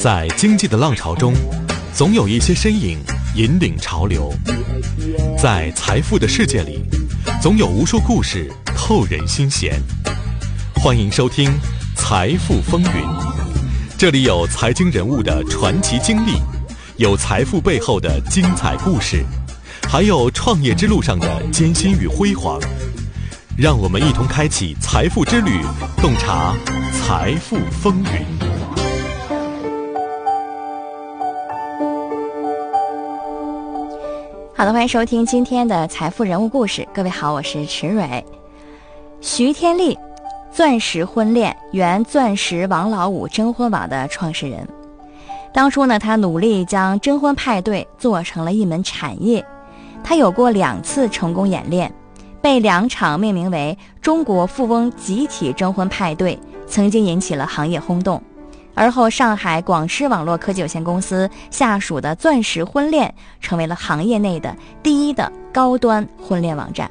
在经济的浪潮中，总有一些身影引领潮流；在财富的世界里，总有无数故事透人心弦。欢迎收听《财富风云》，这里有财经人物的传奇经历，有财富背后的精彩故事，还有创业之路上的艰辛与辉煌。让我们一同开启财富之旅，洞察财富风云。 好的，欢迎收听今天的财富人物故事。各位好，我是池蕊。徐天利，钻石婚恋，原钻石王老五征婚网的创始人。当初呢，他努力将征婚派对做成了一门产业。他有过2次成功演练，被2场命名为中国富翁集体征婚派对，曾经引起了行业轰动。而后上海广狮网络科技有限公司下属的钻石婚恋成为了行业内的第一的高端婚恋网站。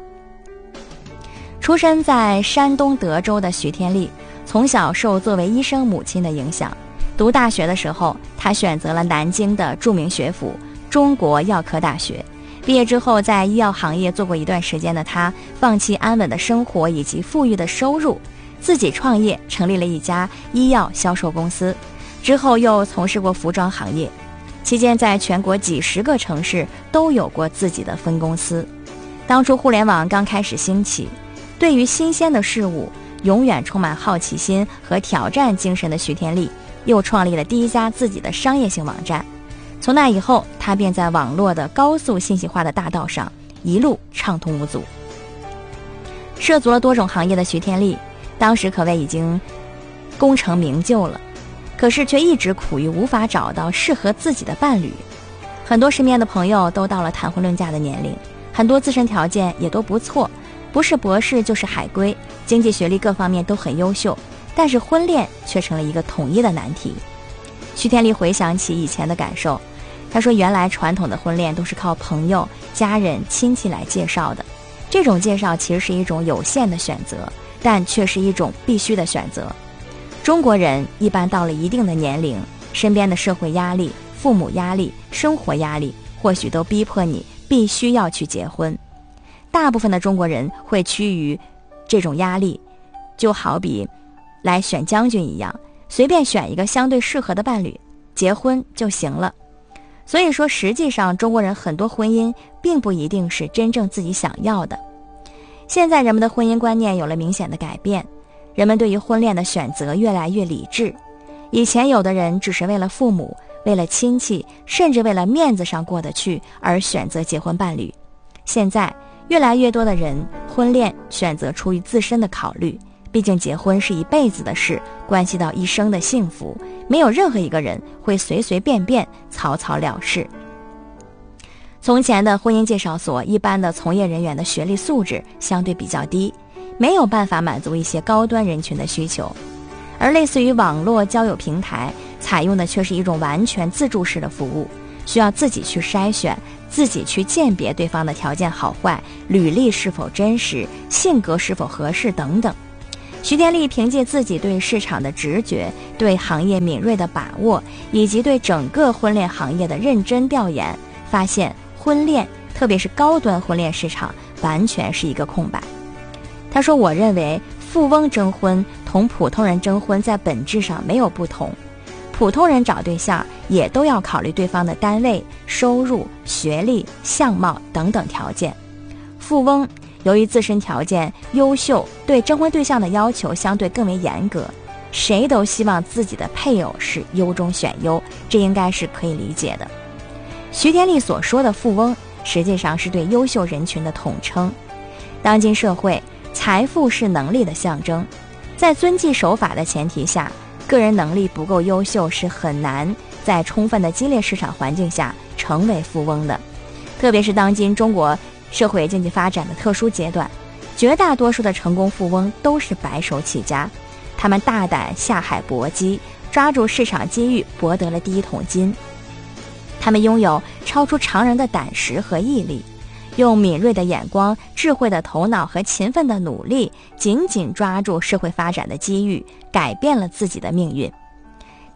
出身在山东德州的徐天利，从小受作为医生母亲的影响，读大学的时候他选择了南京的著名学府中国药科大学。毕业之后，在医药行业做过一段时间的他，放弃安稳的生活以及富裕的收入，自己创业，成立了一家医药销售公司。之后又从事过服装行业，期间在全国几10个城市都有过自己的分公司。当初互联网刚开始兴起，对于新鲜的事物永远充满好奇心和挑战精神的徐天利，又创立了第一家自己的商业性网站。从那以后，他便在网络的高速信息化的大道上一路畅通无阻。涉足了多种行业的徐天利，当时可谓已经功成名就了，可是却一直苦于无法找到适合自己的伴侣。很多身边的朋友都到了谈婚论嫁的年龄，很多自身条件也都不错，不是博士就是海归，经济学历各方面都很优秀，但是婚恋却成了一个统一的难题。徐天利回想起以前的感受，他说原来传统的婚恋都是靠朋友、家人、亲戚来介绍的，这种介绍其实是一种有限的选择，但却是一种必须的选择。中国人一般到了一定的年龄，身边的社会压力、父母压力、生活压力，或许都逼迫你必须要去结婚。大部分的中国人会趋于这种压力，就好比来选将军一样，随便选一个相对适合的伴侣，结婚就行了。所以说，实际上中国人很多婚姻并不一定是真正自己想要的。现在人们的婚姻观念有了明显的改变，人们对于婚恋的选择越来越理智。以前有的人只是为了父母、为了亲戚，甚至为了面子上过得去而选择结婚伴侣。现在越来越多的人婚恋选择出于自身的考虑，毕竟结婚是一辈子的事，关系到一生的幸福，没有任何一个人会随随便便草草了事。从前的婚姻介绍所一般的从业人员的学历素质相对比较低，没有办法满足一些高端人群的需求，而类似于网络交友平台采用的却是一种完全自助式的服务，需要自己去筛选，自己去鉴别对方的条件好坏、履历是否真实、性格是否合适等等。徐天利凭借自己对市场的直觉、对行业敏锐的把握，以及对整个婚恋行业的认真调研，发现婚恋，特别是高端婚恋市场完全是一个空白。他说，我认为富翁征婚同普通人征婚在本质上没有不同，普通人找对象也都要考虑对方的单位、收入、学历、相貌等等条件。富翁由于自身条件优秀，对征婚对象的要求相对更为严格，谁都希望自己的配偶是优中选优，这应该是可以理解的。徐天利所说的富翁，实际上是对优秀人群的统称。当今社会，财富是能力的象征，在遵纪守法的前提下，个人能力不够优秀是很难在充分的激烈市场环境下成为富翁的。特别是当今中国社会经济发展的特殊阶段，绝大多数的成功富翁都是白手起家，他们大胆下海搏击，抓住市场机遇，博得了第一桶金。他们拥有超出常人的胆识和毅力，用敏锐的眼光、智慧的头脑和勤奋的努力，紧紧抓住社会发展的机遇，改变了自己的命运。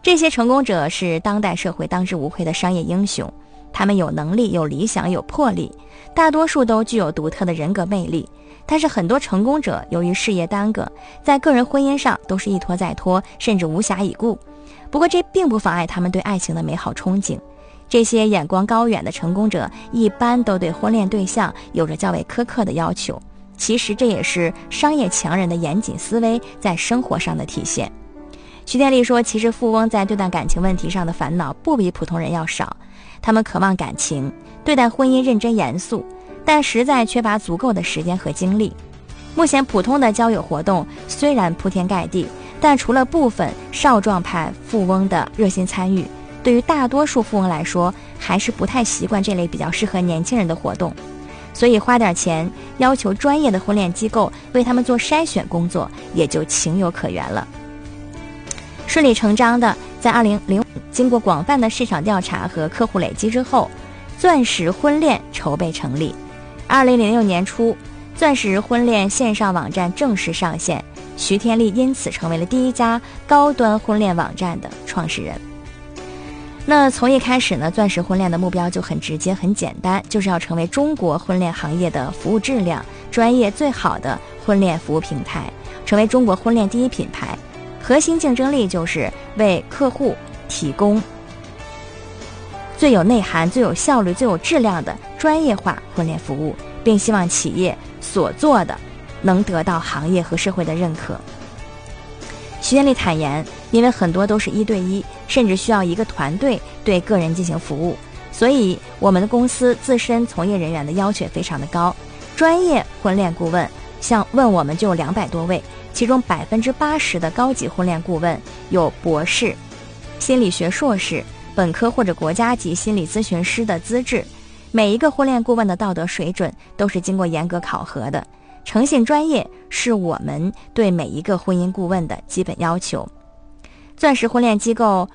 这些成功者是当代社会当之无愧的商业英雄，他们有能力、有理想、有魄力，大多数都具有独特的人格魅力。但是很多成功者由于事业耽搁，在个人婚姻上都是一拖再拖，甚至无暇以顾。不过这并不妨碍他们对爱情的美好憧憬。这些眼光高远的成功者一般都对婚恋对象有着较为苛刻的要求，其实这也是商业强人的严谨思维在生活上的体现。徐天利说，其实富翁在对待感情问题上的烦恼不比普通人要少，他们渴望感情，对待婚姻认真严肃，但实在缺乏足够的时间和精力。目前普通的交友活动虽然铺天盖地，但除了部分少壮派富翁的热心参与，对于大多数富翁来说还是不太习惯这类比较适合年轻人的活动，所以花点钱要求专业的婚恋机构为他们做筛选工作也就情有可原了。顺理成章的，在2005经过广泛的市场调查和客户累积之后，钻石婚恋筹备成立。2006年初，钻石婚恋线上网站正式上线，徐天利因此成为了第一家高端婚恋网站的创始人。那从一开始呢，钻石婚恋的目标就很直接很简单，就是要成为中国婚恋行业的服务质量专业最好的婚恋服务平台，成为中国婚恋第一品牌。核心竞争力就是为客户提供最有内涵、最有效率、最有质量的专业化婚恋服务，并希望企业所做的能得到行业和社会的认可。徐天利坦言，因为很多都是1对1，甚至需要一个团队对个人进行服务，所以我们的公司自身从业人员的要求也非常的高。专业婚恋顾问问我们就有200多位，其中80%的高级婚恋顾问有博士、心理学硕士、本科或者国家级心理咨询师的资质。每一个婚恋顾问的道德水准都是经过严格考核的，诚信专业是我们对每一个婚姻顾问的基本要求。钻石婚恋机构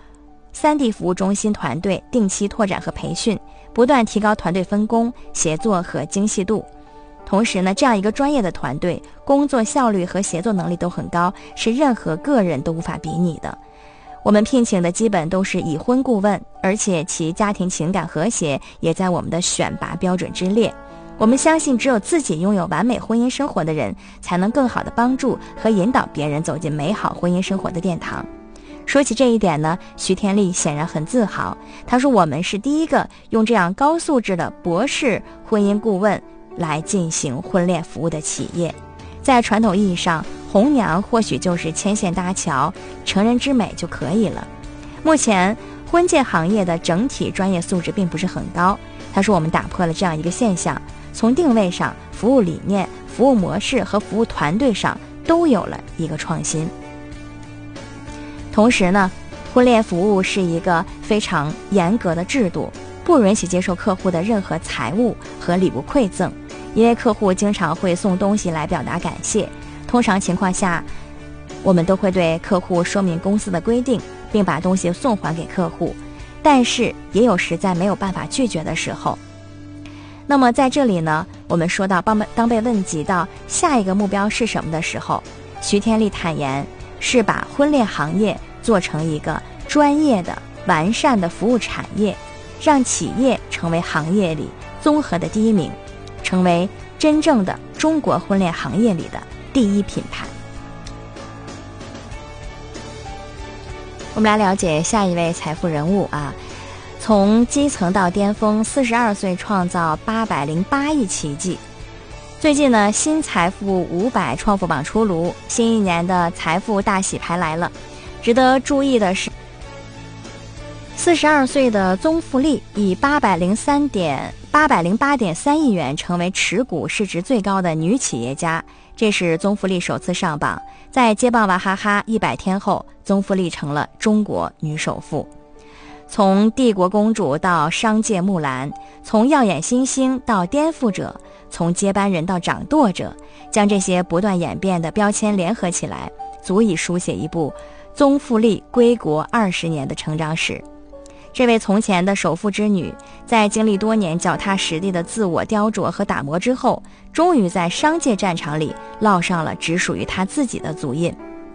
3D 服务中心团队定期拓展和培训，不断提高团队分工、协作和精细度。同时呢，这样一个专业的团队，工作效率和协作能力都很高，是任何个人都无法比拟的。我们聘请的基本都是已婚顾问，而且其家庭情感和谐也在我们的选拔标准之列。我们相信，只有自己拥有完美婚姻生活的人，才能更好地帮助和引导别人走进美好婚姻生活的殿堂。说起这一点呢，徐天利显然很自豪。他说，我们是第一个用这样高素质的博士婚姻顾问来进行婚恋服务的企业。在传统意义上，红娘或许就是牵线搭桥，成人之美就可以了。目前婚介行业的整体专业素质并不是很高。他说，我们打破了这样一个现象，从定位上、服务理念、服务模式和服务团队上都有了一个创新。同时呢，婚恋服务是一个非常严格的制度，不允许接受客户的任何财物和礼物馈赠，因为客户经常会送东西来表达感谢。通常情况下，我们都会对客户说明公司的规定，并把东西送还给客户，但是也有实在没有办法拒绝的时候。那么在这里呢，我们说到当被问及到下一个目标是什么的时候，徐天利坦言是把婚恋行业做成一个专业的、完善的服务产业，让企业成为行业里综合的第一名，成为真正的中国婚恋行业里的第一品牌。我们来了解下一位财富人物啊，从基层到巅峰，42岁创造808亿奇迹。最近呢，新财富500创富榜出炉，新一年的财富大洗牌来了。值得注意的是，42岁的宗馥莉以808.3亿元成为持股市值最高的女企业家，这是宗馥莉首次上榜。在接棒娃哈哈100天后，宗馥莉成了中国女首富。从帝国公主到商界木兰，从耀眼新星到颠覆者，从接班人到掌舵者，将这些不断演变的标签联合起来，足以书写一部宗馥莉归国20年的成长史。这位从前的首富之女，在经历多年脚踏实地的自我雕琢和打磨之后，终于在商界战场里烙上了只属于她自己的足印。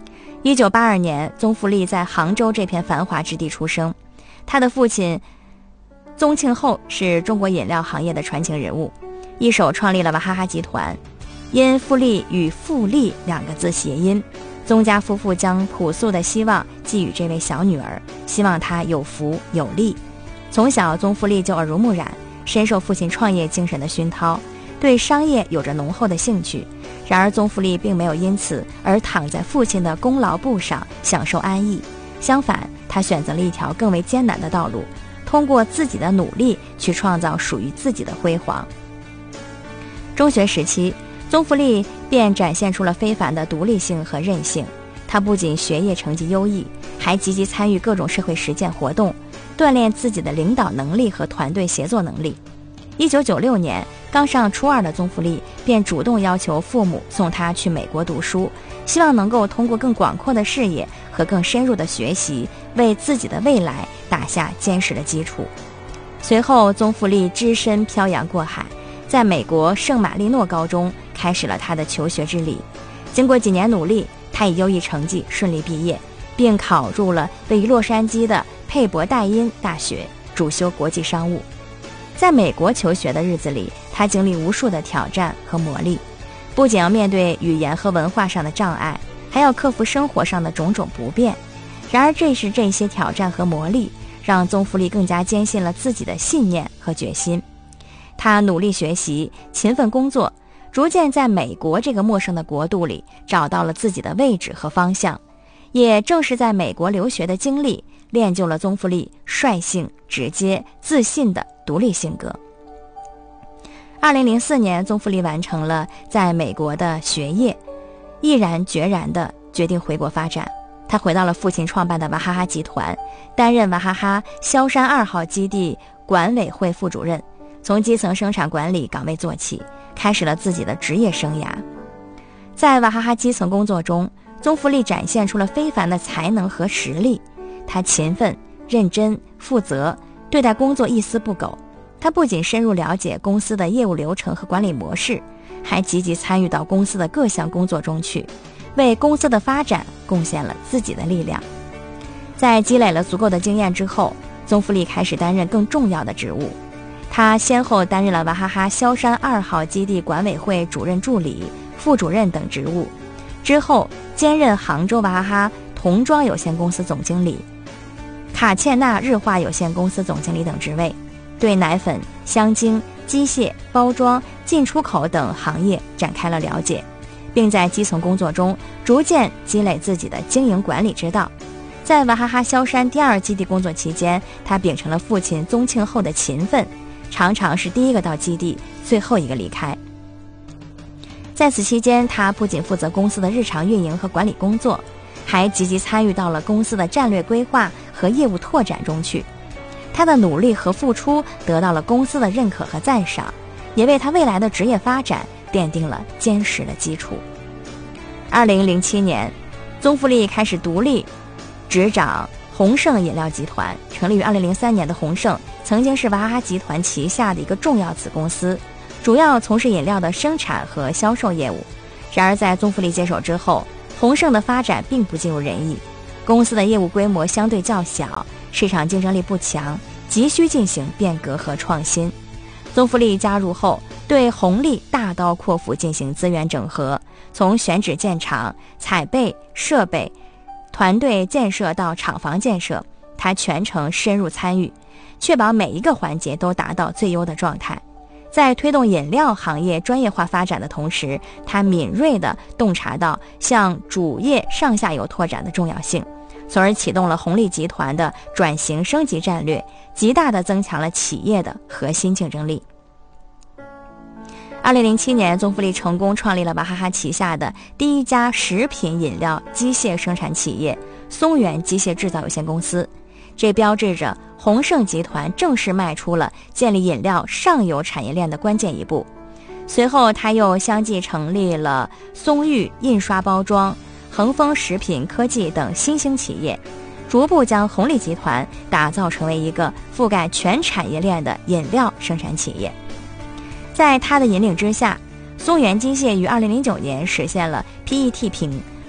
1982年，宗馥莉在杭州这片繁华之地出生。他的父亲宗庆后是中国饮料行业的传奇人物，一手创立了娃哈哈集团。因馥莉与富丽2个字谐音，宗家夫妇将朴素的希望寄予这位小女儿，希望她有福有利。从小，宗馥莉就耳濡目染，深受父亲创业精神的熏陶，对商业有着浓厚的兴趣。然而，宗馥莉并没有因此而躺在父亲的功劳簿上享受安逸，相反，她选择了一条更为艰难的道路，通过自己的努力去创造属于自己的辉煌。中学时期，宗馥莉便展现出了非凡的独立性和韧性。她不仅学业成绩优异，还积极参与各种社会实践活动，锻炼自己的领导能力和团队协作能力。1996年，刚上初2的宗馥莉便主动要求父母送她去美国读书，希望能够通过更广阔的视野和更深入的学习，为自己的未来打下坚实的基础。随后，宗馥莉只身漂洋过海，在美国圣马力诺高中开始了他的求学之旅。经过几年努力，他以优异成绩顺利毕业，并考入了位于洛杉矶的佩伯代因大学，主修国际商务。在美国求学的日子里，他经历无数的挑战和磨砺，不仅要面对语言和文化上的障碍，还要克服生活上的种种不便。然而，正是这些挑战和磨砺，让宗馥莉更加坚信了自己的信念和决心。他努力学习，勤奋工作，逐渐在美国这个陌生的国度里找到了自己的位置和方向。也正是在美国留学的经历，练就了宗馥莉率性、直接、自信的独立性格。2004年，宗馥莉完成了在美国的学业，毅然决然地决定回国发展。他回到了父亲创办的娃哈哈集团，担任娃哈哈萧山2号基地管委会副主任，从基层生产管理岗位做起，开始了自己的职业生涯。在娃哈哈基层工作中，宗馥莉展现出了非凡的才能和实力。他勤奋、认真、负责，对待工作一丝不苟。他不仅深入了解公司的业务流程和管理模式，还积极参与到公司的各项工作中去，为公司的发展贡献了自己的力量。在积累了足够的经验之后，宗馥莉开始担任更重要的职务。他先后担任了娃哈哈萧山2号基地管委会主任助理、副主任等职务，之后兼任杭州娃哈哈童装有限公司总经理、卡茜娜日化有限公司总经理等职位，对奶粉、香精、机械、包装、进出口等行业展开了了解，并在基层工作中逐渐积累自己的经营管理之道。在娃哈哈萧山第2基地工作期间，他秉承了父亲宗庆后的勤奋，常常是第一个到基地，最后一个离开。在此期间，他不仅负责公司的日常运营和管理工作，还积极参与到了公司的战略规划和业务拓展中去。他的努力和付出得到了公司的认可和赞赏，也为他未来的职业发展奠定了坚实的基础。2007年，宗馥莉开始独立执掌鸿盛饮料集团。成立于2003年的鸿盛曾经是娃哈哈集团旗下的一个重要子公司，主要从事饮料的生产和销售业务。然而在宗馥莉接手之后，鸿盛的发展并不尽如人意，公司的业务规模相对较小，市场竞争力不强，急需进行变革和创新。宗馥莉加入后，对鸿利大刀阔斧进行资源整合，从选址建厂、采备、设备、团队建设到厂房建设，他全程深入参与，确保每一个环节都达到最优的状态。在推动饮料行业专业化发展的同时，他敏锐地洞察到向主业上下游拓展的重要性，从而启动了鸿利集团的转型升级战略，极大地增强了企业的核心竞争力。2007年，宗馥莉成功创立了娃哈哈旗下的第一家食品饮料机械生产企业松原机械制造有限公司，这标志着鸿盛集团正式迈出了建立饮料上游产业链的关键一步。随后，他又相继成立了松玉印刷包装、恒丰食品科技等新兴企业，逐步将鸿利集团打造成为一个覆盖全产业链的饮料生产企业。在他的引领之下，松原机械于2009年实现了 PET 瓶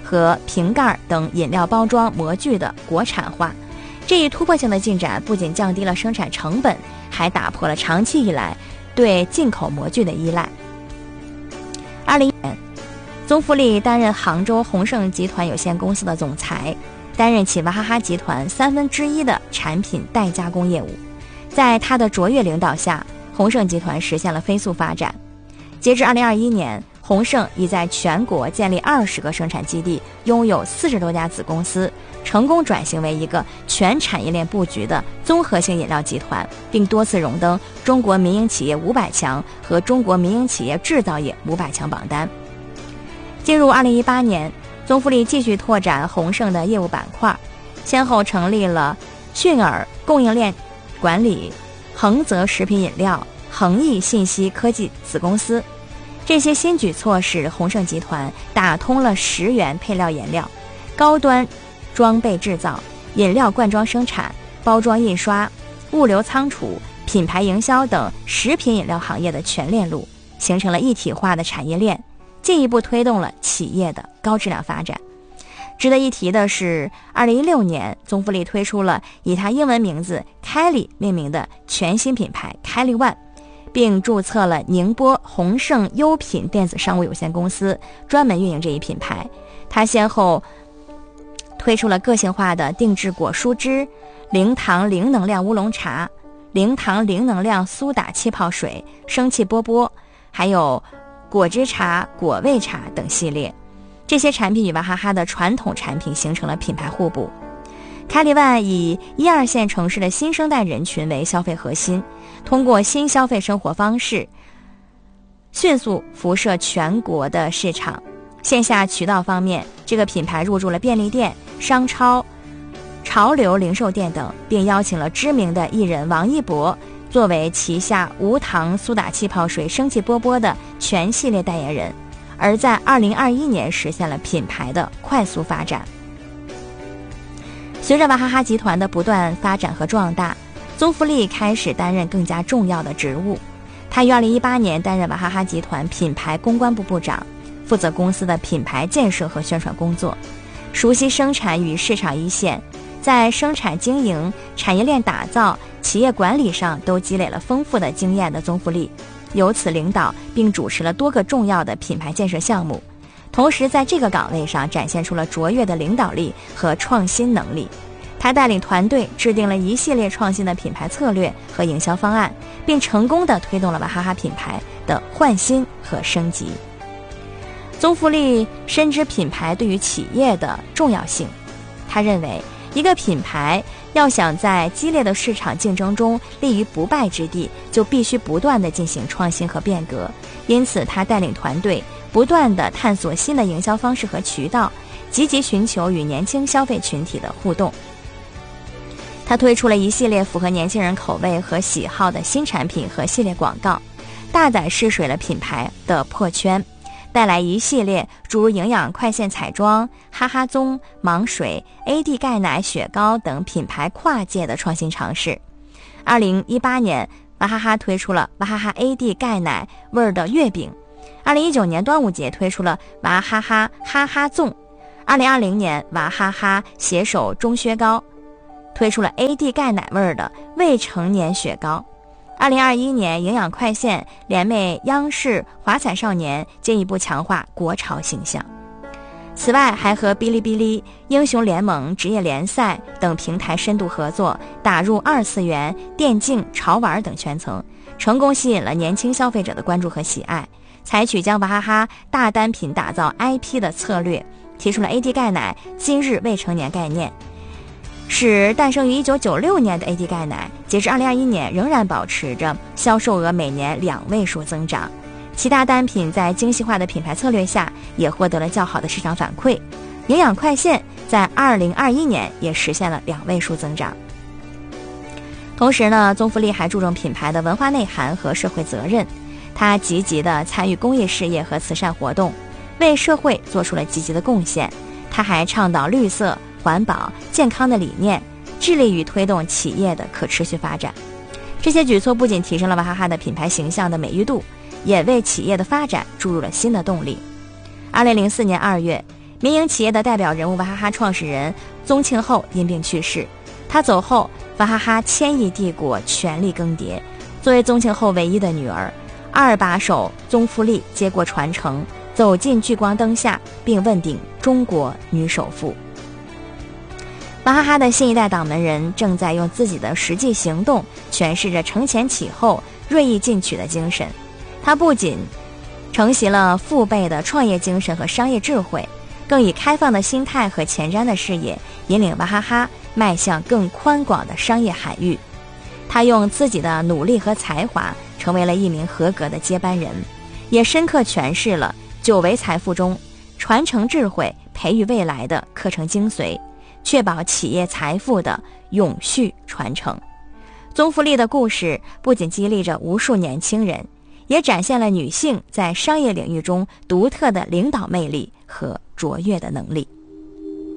和瓶盖等饮料包装模具的国产化。这一突破性的进展不仅降低了生产成本，还打破了长期以来对进口模具的依赖。2010年，宗馥莉担任杭州宏盛集团有限公司的总裁，担任起娃哈哈集团1/3的产品代加工业务。在他的卓越领导下，宏盛集团实现了飞速发展。截至2021年，宏盛已在全国建立20个生产基地，拥有40多家子公司，成功转型为一个全产业链布局的综合性饮料集团，并多次荣登中国民营企业500强和中国民营企业制造业500强榜单。进入2018年，宗馥莉继续拓展宏盛的业务板块，先后成立了迅尔供应链管理、恒泽食品饮料、恒益信息科技子公司。这些新举措使宏盛集团打通了食源配料原料、高端装备制造、饮料罐装生产、包装印刷、物流仓储、品牌营销等食品饮料行业的全链路，形成了一体化的产业链，进一步推动了企业的高质量发展。值得一提的是，2016年，宗馥莉推出了以她英文名字 Kelly 命名的全新品牌 Kelly One， 并注册了宁波宏盛优品电子商务有限公司，专门运营这一品牌。她先后推出了个性化的定制果蔬汁、零糖零能量乌龙茶、零糖零能量苏打气泡水、生气波波，还有果汁茶、果味茶等系列。这些产品与娃哈哈的传统产品形成了品牌互补。Kelly One 以1、2线城市的新生代人群为消费核心，通过新消费生活方式，迅速辐射全国的市场。线下渠道方面，这个品牌入驻了便利店、商超、潮流零售店等，并邀请了知名的艺人王一博作为旗下无糖苏打气泡水生气波波的全系列代言人，而在2021年实现了品牌的快速发展。随着娃哈哈集团的不断发展和壮大，宗馥莉开始担任更加重要的职务。她于2018年担任娃哈哈集团品牌公关部部长，负责公司的品牌建设和宣传工作，熟悉生产与市场一线，在生产经营、产业链打造、企业管理上都积累了丰富的经验的宗馥莉，由此领导并主持了多个重要的品牌建设项目，同时在这个岗位上展现出了卓越的领导力和创新能力。他带领团队制定了一系列创新的品牌策略和营销方案，并成功地推动了娃哈哈品牌的焕新和升级。宗馥莉深知品牌对于企业的重要性，他认为一个品牌要想在激烈的市场竞争中立于不败之地，就必须不断地进行创新和变革。因此他带领团队不断地探索新的营销方式和渠道，积极寻求与年轻消费群体的互动。他推出了一系列符合年轻人口味和喜好的新产品和系列广告，大胆试水了品牌的破圈，带来一系列诸如营养快线彩妆、哈哈棕、芒水、AD 钙奶、雪糕等品牌跨界的创新尝试。2018年，娃哈哈推出了娃哈哈 AD 钙奶味儿的月饼。2019年端午节推出了娃哈哈哈哈粽。2020年，娃哈哈携手钟薛高推出了 AD 钙奶味儿的未成年雪糕。2021年，营养快线联袂央视华彩少年，进一步强化国潮形象。此外，还和哔哩哔哩、英雄联盟、职业联赛等平台深度合作，打入2次元、电竞、潮玩等圈层，成功吸引了年轻消费者的关注和喜爱。采取将娃哈哈大单品打造 IP 的策略，提出了 AD 钙奶今日未成年概念，使诞生于1996年的 AD 钙奶，截至2021年仍然保持着销售额每年2位数增长。其他单品在精细化的品牌策略下，也获得了较好的市场反馈。营养快线在2021年也实现了2位数增长。同时呢，宗馥莉还注重品牌的文化内涵和社会责任，他积极地参与公益事业和慈善活动，为社会做出了积极的贡献。他还倡导绿色、环保、健康的理念，致力于推动企业的可持续发展。这些举措不仅提升了娃哈哈的品牌形象的美誉度，也为企业的发展注入了新的动力。2004年2月， 民营企业的代表人物娃哈哈创始人宗庆后因病去世，他走后，娃哈哈千亿帝国权力更迭。作为宗庆后唯一的女儿，二把手宗馥莉接过传承，走进聚光灯下，并问鼎中国女首富。娃哈哈的新一代党门人正在用自己的实际行动诠释着承前启后、锐意进取的精神。他不仅承袭了父辈的创业精神和商业智慧，更以开放的心态和前瞻的视野，引领娃哈哈迈向更宽广的商业海域。他用自己的努力和才华，成为了一名合格的接班人，也深刻诠释了九维财富中传承智慧、培育未来的课程精髓，确保企业财富的永续传承。宗馥莉的故事不仅激励着无数年轻人，也展现了女性在商业领域中独特的领导魅力和卓越的能力。